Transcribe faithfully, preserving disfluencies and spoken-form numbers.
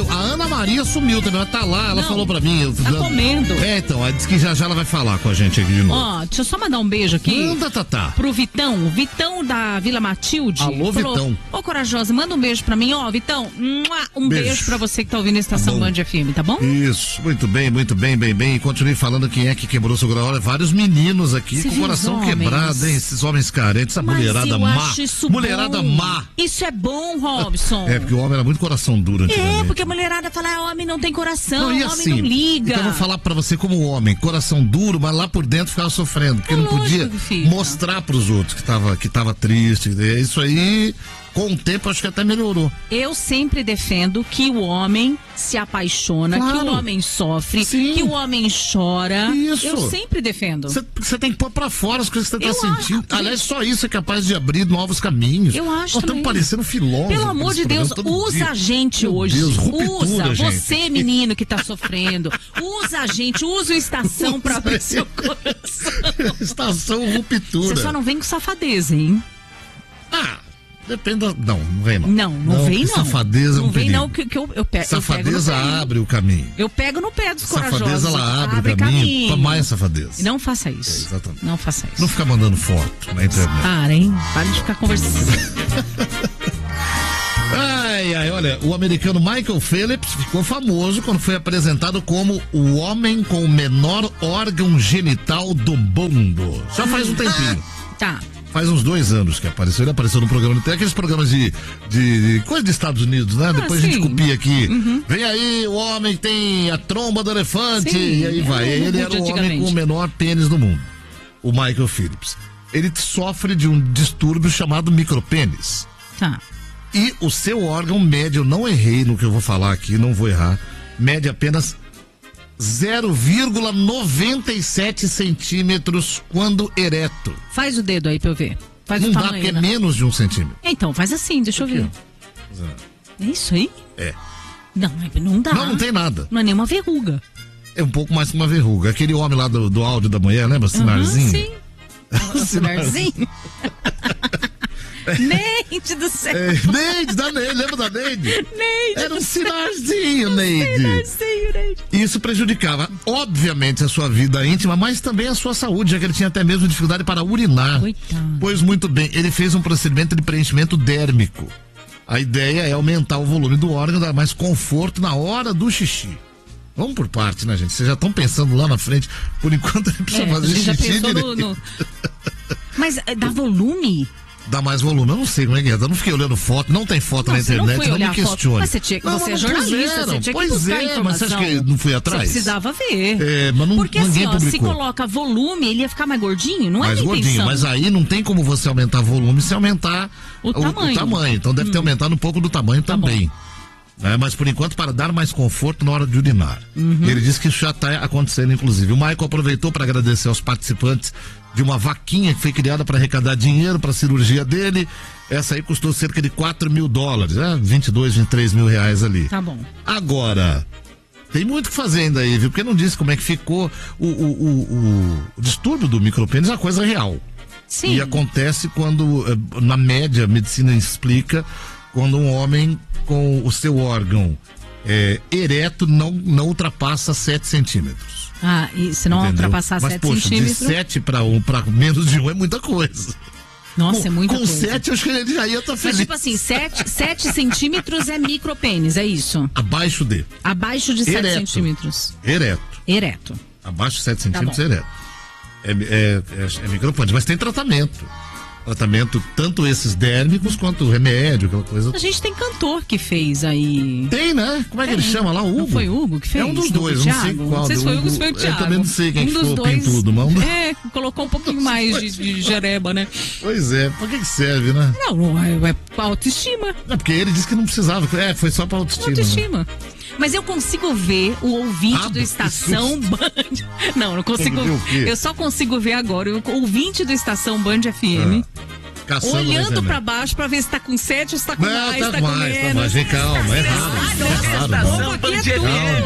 sumiu. A Ana Maria sumiu também, ela tá lá, ela Não, falou pra mim. Eu, tá eu, comendo. É, então, ela disse que já já ela vai falar com a gente aqui de novo. Ó, deixa eu só mandar um beijo aqui. Manda, Tatá. Pro Vitão, Vitão da Vila Matilde. Alô, falou, Vitão. Ô, corajosa, manda um beijo pra mim. Ó, Vitão, um beijo, Beijo pra você que tá ouvindo a Estação Tá Band F M, tá bom? Isso, muito bem, muito bem, bem, bem. E continue falando quem é que quebrou seu coração. Olha, vários meninos aqui Você com o viu coração os homens? quebrado, hein? Esses homens carentes, essa Mas mulherada eu má. acho isso Mulherada bom. má. Isso é bom, Robson. É, porque o homem era muito coração duro antigamente. É, porque a mulherada fala, ah, homem não tem coração, Não, e homem assim, não liga. então eu vou falar pra você como homem, coração duro, mas lá por dentro ficava sofrendo, porque É não lógico podia que fica. mostrar pros outros que tava, que tava triste. Isso aí, com o tempo, acho que até melhorou. Eu sempre defendo que o homem se apaixona, Claro. que o homem sofre, Sim. que o homem chora. Isso. Eu sempre defendo. Você tem que pôr pra fora as coisas que você tá Eu sentindo. acho. Aliás, só isso é capaz de abrir novos caminhos. Eu acho Nós estamos também. parecendo filósofos. Pelo amor de Deus, usa a gente Meu hoje. Deus, ruptura, usa. gente. Você, menino que tá sofrendo. Usa a gente, usa o Estação pra abrir seu coração. Estação ruptura. Você só não vem com safadeza, hein? Ah, depende da... Não, não vem não. Não, não, vem porque não. Safadeza é um Não vem perigo. não, que, que eu, eu, pe eu pego no Safadeza pé. abre o caminho. Eu pego no pé dos corajosos. Safadeza, ela abre, o caminho, pra mais safadeza. E não faça isso. É, exatamente. Não faça isso. Não fica mandando foto na internet. Para, hein? Para de ficar conversando. Ai, ai, olha, o americano Michael Phelps ficou famoso quando foi apresentado como o homem com o menor órgão genital do mundo. Já faz um tempinho. Tá. Faz uns dois anos que apareceu. Ele apareceu no programa. Tem aqueles programas de, de, de coisa dos Estados Unidos, né? Ah, Depois a sim. gente copia aqui. Uhum. Vem aí, o homem que tem a tromba do elefante. Sim, e aí é vai. o Ele era Hollywood o homem com antigamente. o menor pênis do mundo. O Michael Phelps. Ele sofre de um distúrbio chamado micropênis. Tá. E o seu órgão mede, eu não errei no que eu vou falar aqui, não vou errar, mede apenas zero vírgula noventa e sete centímetros quando ereto. Faz o dedo aí pra eu ver. Faz Não o dá, tamanho. porque é né? menos de um centímetro. Então, faz assim, deixa eu ver. Aqui, É isso aí? É. Não, não dá. Não, não tem nada. Não é nenhuma verruga. É um pouco mais que uma verruga. Aquele homem lá do, do áudio da manhã, lembra? Sinarzinho? Uhum, sim. O Sinarzinho. Neide do céu. É, Neide, da Neide, lembra da Neide? Neide. Era um sinarzinho, Neide. Sinarzinho, Neide. Isso prejudicava, obviamente, a sua vida íntima, mas também a sua saúde, já que ele tinha até mesmo dificuldade para urinar. Coitado. Pois muito bem, ele fez um procedimento de preenchimento dérmico. A ideia é aumentar o volume do órgão, dar mais conforto na hora do xixi. Vamos por parte, né, gente? Vocês já estão pensando lá na frente. Por enquanto ele precisa É, a fazer gente já xixi pensou direito. no, no... Mas é, dá volume? Dá mais volume. Eu não sei como é que é. Eu não fiquei olhando foto. Não tem foto Não, na você não internet. foi Não, olhar me a foto. questione. Mas você tinha que- Não, você é mas jornalista, puseram. você tinha que Pois buscar é, mas informação. você acha que não fui atrás? Você precisava ver. É, mas não, Porque ninguém assim, ó, se publicou. coloca volume, ele ia ficar mais gordinho, não é Mais a gordinho, intenção. mas aí não tem como você aumentar volume se aumentar O tamanho. tamanho. Então deve ter Hum. aumentado um pouco do tamanho Tá também. É, mas por enquanto para dar mais conforto na hora de urinar. Uhum. Ele disse que isso já está acontecendo, inclusive. O Michael aproveitou para agradecer aos participantes de uma vaquinha que foi criada para arrecadar dinheiro para a cirurgia dele. Essa aí custou cerca de quatro mil dólares, né? vinte e dois, vinte e três mil reais ali. Tá bom. Agora, tem muito o que fazer ainda aí, viu? Porque não disse como é que ficou o, o, o, o, o distúrbio do micropênis, é uma coisa real. Sim. E acontece quando, eh, na média, a medicina explica, quando um homem com o seu órgão eh, ereto não, não ultrapassa sete centímetros. Ah, e se não Entendeu? ultrapassar Mas, sete poxa, centímetros. de sete para um, para menos de um é muita coisa. Nossa, com, é muita com coisa. sete, eu acho que ele já ia estar Mas feliz. tipo assim, sete centímetros é micropênis, é isso? Abaixo de. Abaixo de sete Ereto. centímetros. Ereto. Ereto. Abaixo de sete centímetros bom. é ereto. É, é, é, é micropênis, mas tem tratamento. Tratamento, tanto esses dérmicos quanto remédio, aquela coisa. A gente tem cantor que fez aí. Tem, né? Como é que ele chama lá? O Hugo? Não foi o Hugo que fez? É um dos Do dois, não sei Thiago? qual. Não sei se foi o Hugo- Hugo, se foi o Eu Thiago. também não sei quem um que dos foi o dois, pintudo, mas... É, colocou um pouquinho mais de, de jereba, né? Pois é, pra que que serve, né? Não, não é, é pra autoestima. Não, porque ele disse que não precisava. É, foi só pra autoestima. Né? Autoestima. Mas eu consigo ver o ouvinte Ah, do que Estação Band. Não, não consigo. Ver o quê? Eu só consigo ver agora o ouvinte do Estação Band F M. Caçando na Olhando internet. pra baixo pra ver se tá com sete ou se tá com Não, mais, tá tá com mais, tá menos. mais. Vem, calma, é raro. É raro. Estação Band F M.